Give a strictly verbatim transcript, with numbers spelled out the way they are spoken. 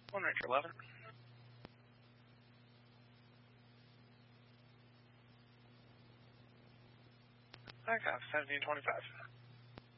One right for eleven. I got seventeen twenty-five.